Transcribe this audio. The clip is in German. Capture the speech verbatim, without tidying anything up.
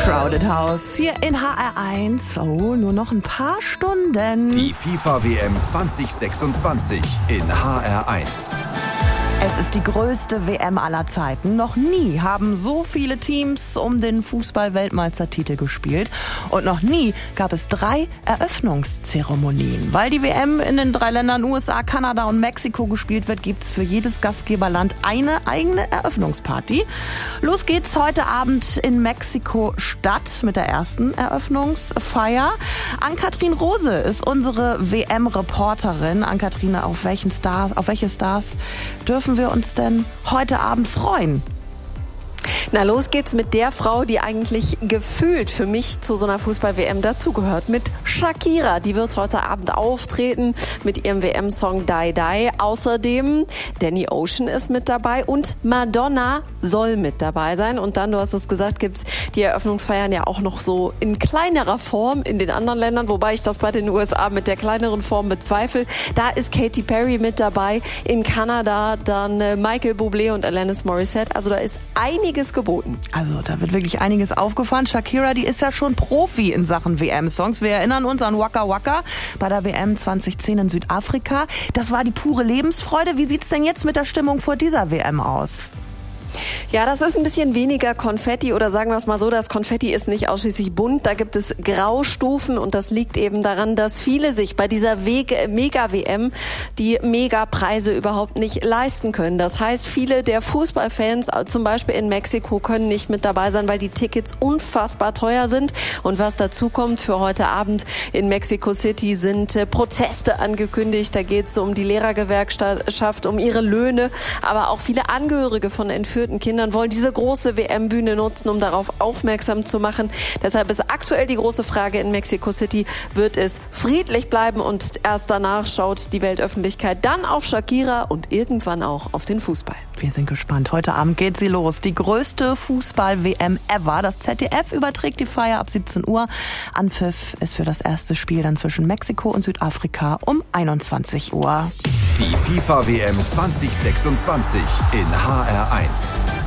Crowded House hier in H R eins. Oh, nur noch ein paar Stunden. Die FIFA-W M zwanzig sechsundzwanzig in H R eins. Es ist die größte W M aller Zeiten. Noch nie haben so viele Teams um den Fußball-Weltmeistertitel gespielt. Und noch nie gab es drei Eröffnungszeremonien. Weil die W M in den drei Ländern U S A, Kanada und Mexiko gespielt wird, gibt es für jedes Gastgeberland eine eigene Eröffnungsparty. Los geht's heute Abend in Mexiko-Stadt mit der ersten Eröffnungsfeier. Ann-Kathrin Rose ist unsere W M-Reporterin. Ann-Kathrin, auf welchen Stars, auf welche Stars dürfen wir uns denn heute Abend freuen? Na, los geht's mit der Frau, die eigentlich gefühlt für mich zu so einer Fußball-W M dazugehört. Mit Shakira. Die wird heute Abend auftreten mit ihrem W M-Song Die Die. Außerdem Danny Ocean ist mit dabei und Madonna soll mit dabei sein. Und dann, du hast es gesagt, gibt's die Eröffnungsfeiern ja auch noch so in kleinerer Form in den anderen Ländern, wobei ich das bei den U S A mit der kleineren Form bezweifle. Da ist Katy Perry mit dabei. In Kanada dann Michael Bublé und Alanis Morissette. Also da ist einiges geboten. Also da wird wirklich einiges aufgefahren. Shakira, die ist ja schon Profi in Sachen W M-Songs. Wir erinnern uns an Waka Waka bei der W M zweitausendzehn in Südafrika. Das war die pure Lebensfreude. Wie sieht's denn jetzt mit der Stimmung vor dieser W M aus? Ja, das ist ein bisschen weniger Konfetti, oder sagen wir es mal so, das Konfetti ist nicht ausschließlich bunt, da gibt es Graustufen und das liegt eben daran, dass viele sich bei dieser Mega-W M die Megapreise überhaupt nicht leisten können. Das heißt, viele der Fußballfans, zum Beispiel in Mexiko, können nicht mit dabei sein, weil die Tickets unfassbar teuer sind. Und was dazu kommt für heute Abend in Mexico City sind Proteste angekündigt. Da geht es um die Lehrergewerkschaft, um ihre Löhne, aber auch viele Angehörige von entführten Kindern wollen diese große W M-Bühne nutzen, um darauf aufmerksam zu machen. Deshalb ist aktuell die große Frage in Mexico City, wird es friedlich bleiben, und erst danach schaut die Weltöffentlichkeit dann auf Shakira und irgendwann auch auf den Fußball. Wir sind gespannt. Heute Abend geht sie los. Die größte Fußball-W M ever. Das Z D F überträgt die Feier ab siebzehn Uhr. Anpfiff ist für das erste Spiel dann zwischen Mexiko und Südafrika um einundzwanzig Uhr. Die FIFA-W M zwanzig sechsundzwanzig in H R eins.